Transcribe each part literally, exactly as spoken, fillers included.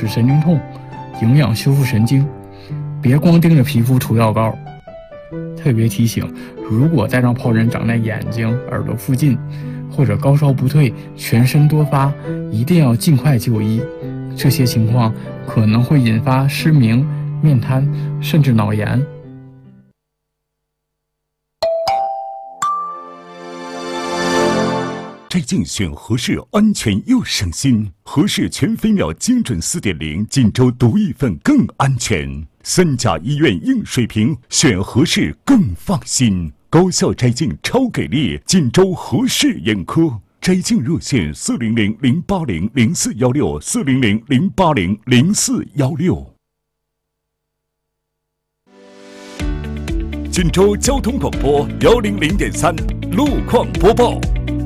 止神经痛，营养修复神经。别光盯着皮肤涂药膏。特别提醒，如果带状疱疹长在眼睛、耳朵附近，或者高烧不退、全身多发，一定要尽快就医。这些情况可能会引发失明、面瘫，甚至脑炎。 摘镜选合适，安全又省心。合适全飞秒精准 四点零， 锦州独一份更安全。三甲医院硬水平，选合适更放心。高效摘镜超给力，锦州合适眼科摘镜热线：四零零零八零零四幺六，四零零零八零零四幺六。锦州交通广播幺零零点三路况播报。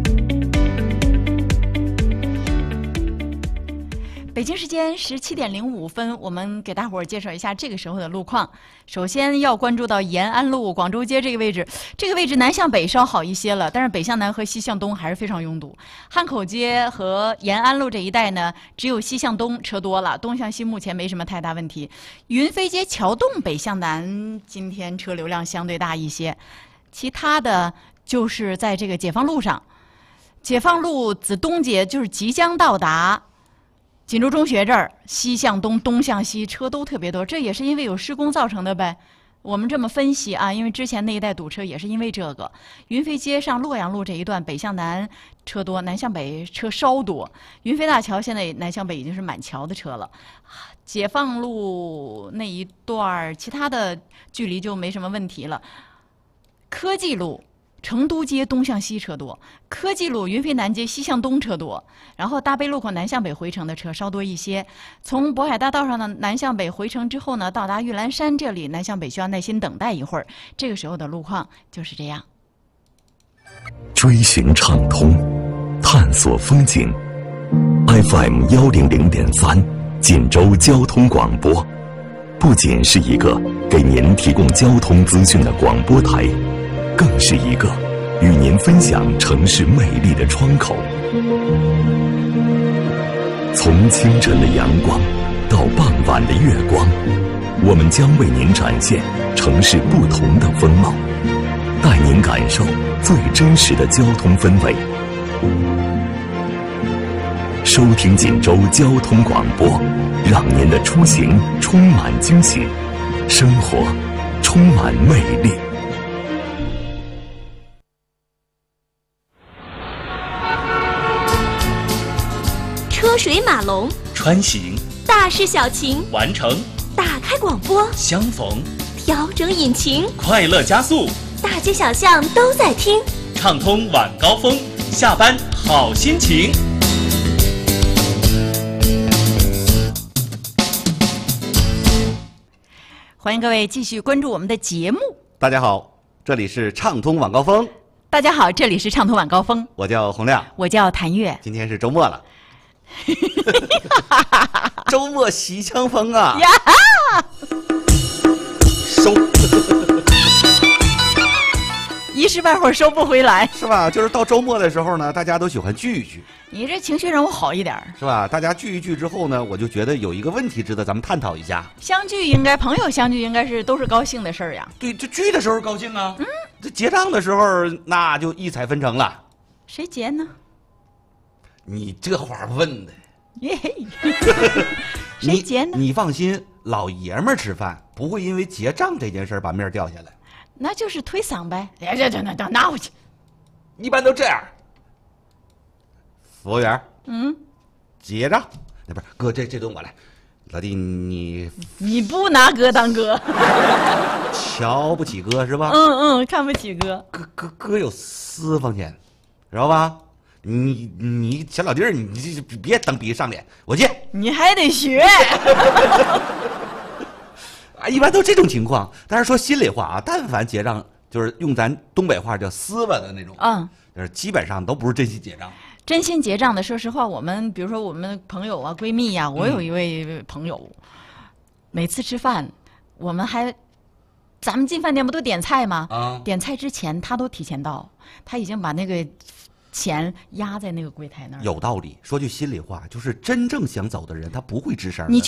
北京时间十七点零五分，我们给大伙儿介绍一下这个时候的路况。首先要关注到延安路广州街这个位置，这个位置南向北稍好一些了，但是北向南和西向东还是非常拥堵。汉口街和延安路这一带呢，只有西向东车多了，东向西目前没什么太大问题。云飞街桥洞北向南今天车流量相对大一些，其他的就是在这个解放路上，解放路子东街就是即将到达锦州中学这儿，西向东、东向西车都特别多，这也是因为有施工造成的呗。我们这么分析啊，因为之前那一带堵车也是因为这个。云飞街上洛阳路这一段北向南车多，南向北车稍多。云飞大桥现在南向北已经是满桥的车了。解放路那一段其他的距离就没什么问题了。科技路成都街东向西车多，科技路云飞南街西向东车多，然后大悲路口南向北回程的车稍多一些。从渤海大道上的南向北回程之后呢，到达玉兰山这里南向北需要耐心等待一会儿，这个时候的路况就是这样。 追寻畅通，探索风景 ，F M 幺零零点三，锦州交通广播，不仅是一个给您提供交通资讯的广播台，更是一个与您分享城市魅力的窗口。从清晨的阳光到傍晚的月光，我们将为您展现城市不同的风貌，带您感受最真实的交通氛围。收听锦州交通广播，让您的出行充满惊喜，生活充满魅力。 车水马龙， 穿行， 大事小情， 完成， 打开广播， 相逢， 调整引擎， 快乐加速， 大街小巷都在听， 畅通晚高峰，下班好心情。 欢迎各位继续关注我们的节目。 大家好，这里是畅通晚高峰。 大家好，这里是畅通晚高峰。 我叫洪亮， 我叫谭月。 今天是周末了，周末喜相逢啊！ 呀， 收， 一时半会儿收不回来， 是吧？就是到周末的时候呢，大家都喜欢聚一聚。 你这情绪让我好一点， 是吧？大家聚一聚之后呢，我就觉得有一个问题值得咱们探讨一下。 相聚应该，朋友相聚应该是都是高兴的事儿呀。 对，这聚的时候高兴啊，嗯，这结账的时候那就异彩纷呈了。 谁结呢？ 你这话问的， 耶，谁结呢？ 你, 你放心，老爷们儿吃饭不会因为结账这件事把面掉下来， 那就是推搡呗。哎呀，这那那拿回去， 一般都这样。服务员， 嗯， 结账。那不是哥，这这顿我来。老弟，你你不拿哥当哥， 瞧不起哥是吧？ 嗯嗯，看不起哥。 哥哥哥有私房钱，知道吧？你你小老弟儿，你这别等比上脸，我结。 你还得学。 啊，一般都这种情况。但是说心里话啊，但凡结账，就是用咱东北话叫撕巴的那种， 嗯， 就是基本上都不是真心结账。 真心结账的，说实话，我们比如说我们朋友啊、闺蜜呀、啊，我有一位朋友，嗯、每次吃饭，我们还，咱们进饭店不都点菜吗？啊，点菜之前他都提前到，他已经把那个钱压在那个柜台那儿。 有道理，说句心里话，就是真正想走的人，他不会吱声。 你